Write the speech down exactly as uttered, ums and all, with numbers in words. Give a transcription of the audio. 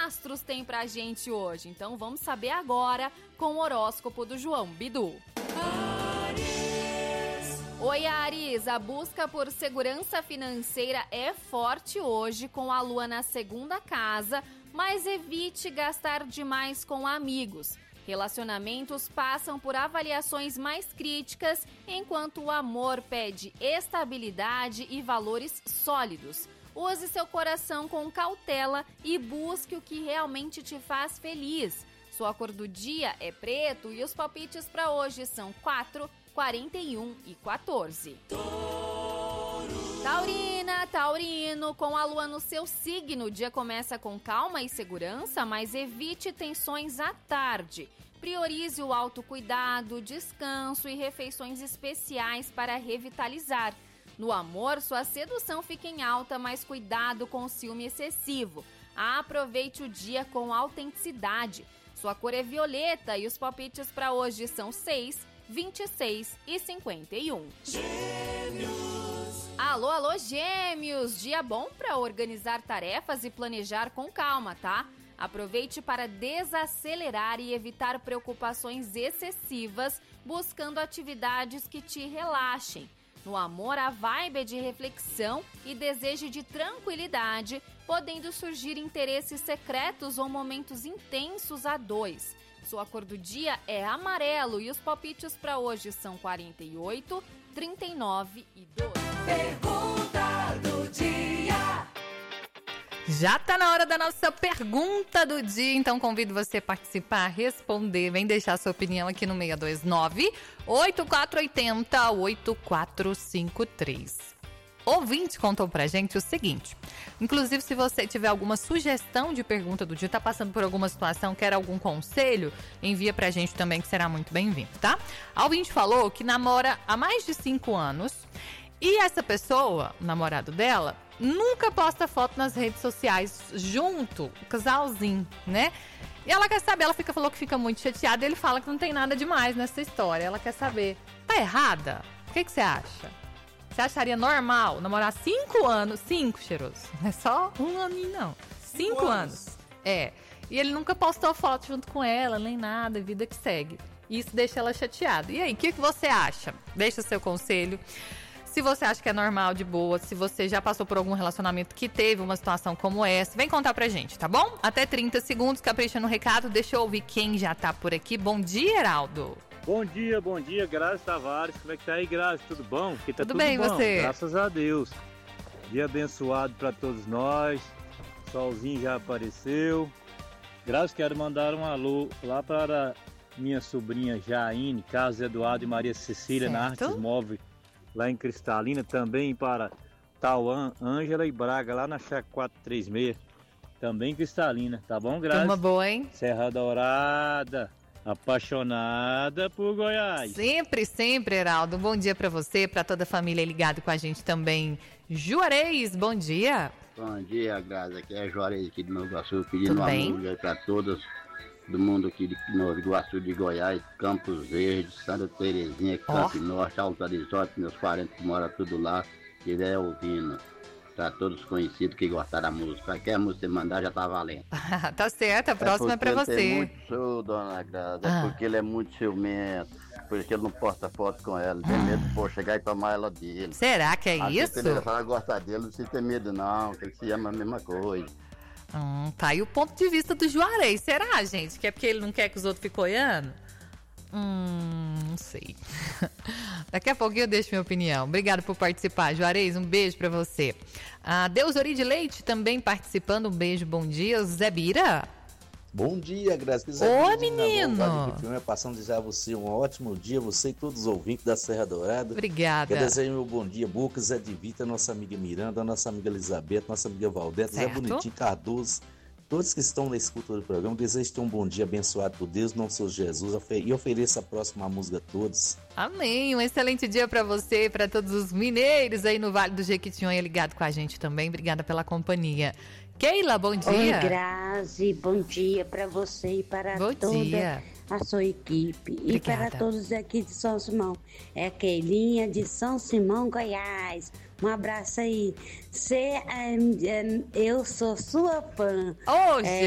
astros têm pra gente hoje? Então vamos saber agora com o horóscopo do João Bidu. Áries. Oi, Áries, a busca por segurança financeira é forte hoje com a lua na segunda casa, mas evite gastar demais com amigos. Relacionamentos passam por avaliações mais críticas, enquanto o amor pede estabilidade e valores sólidos. Use seu coração com cautela e busque o que realmente te faz feliz. Sua cor do dia é preto e os palpites para hoje são quatro, quarenta e um e quatorze. Taurina, taurino, com a lua no seu signo, o dia começa com calma e segurança, mas evite tensões à tarde. Priorize o autocuidado, descanso e refeições especiais para revitalizar. No amor, sua sedução fica em alta, mas cuidado com o ciúme excessivo. Aproveite o dia com autenticidade. Sua cor é violeta e os palpites para hoje são seis, vinte e seis e cinquenta e um. Gêmeos. Alô, alô, gêmeos! Dia bom para organizar tarefas e planejar com calma, tá? Aproveite para desacelerar e evitar preocupações excessivas, buscando atividades que te relaxem. No amor, a vibe é de reflexão e desejo de tranquilidade, podendo surgir interesses secretos ou momentos intensos a dois. Sua cor do dia é amarelo e os palpites para hoje são quarenta e oito, trinta e nove e doze. Pergunta do dia. Já tá na hora da nossa pergunta do dia, então convido você a participar, responder, vem deixar sua opinião aqui no seis dois nove, oito quatro oito zero, oito quatro cinco três. Ouvinte contou pra gente o seguinte, inclusive se você tiver alguma sugestão de pergunta do dia, tá passando por alguma situação, quer algum conselho, envia pra gente também que será muito bem-vindo, tá? A ouvinte falou que namora há mais de cinco anos e essa pessoa, o namorado dela, nunca posta foto nas redes sociais junto, o casalzinho, né? E ela quer saber, ela fica, falou que fica muito chateada e ele fala que não tem nada demais nessa história. Ela quer saber, tá errada? O que, que você acha? Você acharia normal namorar cinco anos? Cinco, cheiroso. Não é só um aninho, não. Cinco, cinco anos. anos. É. E ele nunca postou foto junto com ela, nem nada, vida que segue. Isso deixa ela chateada. E aí, o que, que você acha? Deixa seu conselho. Se você acha que é normal, de boa, se você já passou por algum relacionamento que teve uma situação como essa, vem contar pra gente, tá bom? Até trinta segundos, capricha no recado, deixa eu ouvir quem já tá por aqui. Bom dia, Heraldo. Bom dia, bom dia, Grazi Tavares. Como é que tá aí, Grazi? Tudo bom? Aqui tá tudo, tudo bem, bom, você? Graças a Deus. Dia abençoado pra todos nós. Solzinho já apareceu. Grazi, quero mandar um alô lá para minha sobrinha Jaine, Carlos Eduardo e Maria Cecília, certo, na Artes Móveis, lá em Cristalina, também para Tauan, Ângela e Braga, lá na Chácara quatrocentos e trinta e seis, também Cristalina, tá bom, Grazi? Turma boa, hein? Serra Dourada, apaixonada por Goiás. Sempre, sempre, Heraldo. Bom dia pra você, pra toda a família ligada com a gente também. Juarez, bom dia. Bom dia, Grazi, aqui é Juarez aqui de Nova Iguaçu, pedindo uma música para todos do mundo aqui de Nova Iguaçu, de Goiás, Campos Verdes, Santa Terezinha, Campo oh. Norte, Alto Horizonte, meus parentes que moram tudo lá, que estiver ouvindo. Tá todos conhecidos que gostaram da música. Qualquer música você mandar já tá valendo. Tá certo, a próxima é, é pra você. Ele tem muito show, dona Grazi, ah. é porque ele é muito ciumento, por isso que ele não posta foto com ela, tem medo de pô, chegar e tomar ela dele. Será que é a isso? Ele fala gostar dele, não precisa ter medo não, que ele se ama a mesma coisa. Hum, tá aí o ponto de vista do Juarez. Será, gente? Que é porque ele não quer que os outros fiquem olhando? Hum, não sei. Daqui a pouquinho eu deixo minha opinião. Obrigada por participar, Juarez. Um beijo pra você. A Deusori de Leite também participando. Um beijo, bom dia. Zé Bira. Bom dia, Graças. Ô, menino. É passando a desejar a você um ótimo dia, você e todos os ouvintes da Serra Dourada. Obrigada. Quero desejar meu bom dia, Buca, Zé de Vita, nossa amiga Miranda, nossa amiga Elizabeth, nossa amiga Valdete, Zé Bonitinho, Cardoso, todos que estão na escuta do programa. Desejo ter um bom dia abençoado por Deus, não sou Jesus, e ofereço a próxima música a todos. Amém. Um excelente dia pra você e pra todos os mineiros aí no Vale do Jequitinhonha ligado com a gente também. Obrigada pela companhia. Keila, bom dia. Oi, Grazi, bom dia para você e para bom toda dia. a sua equipe. Obrigada. E para todos aqui de São Simão. É a Keilinha de São Simão, Goiás. Um abraço aí. Cê, é, é, eu sou sua fã. Ô, é,